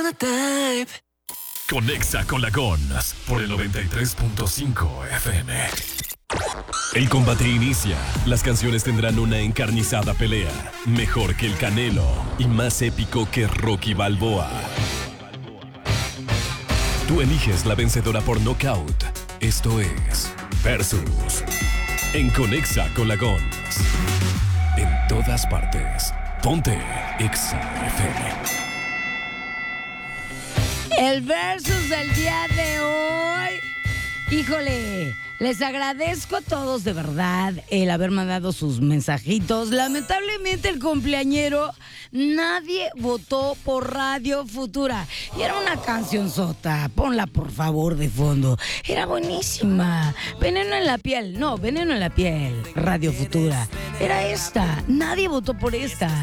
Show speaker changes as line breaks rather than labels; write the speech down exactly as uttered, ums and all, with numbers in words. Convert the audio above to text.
Conexa con la Gons por el noventa y tres punto cinco F M. El combate inicia. Las canciones tendrán una encarnizada pelea. Mejor que el Canelo y más épico que Rocky Balboa. Tú eliges la vencedora por nocaut. Esto es Versus. En Conexa con la Gons. En todas partes. Ponte Exa F M.
El versus del día de hoy. Híjole, les agradezco a todos de verdad el haber mandado sus mensajitos. Lamentablemente el cumpleañero, nadie votó por Radio Futura. Y era una cancionzota, ponla por favor de fondo. Era buenísima. Veneno en la piel, no, Veneno en la piel, Radio Futura. Era esta, nadie votó por esta.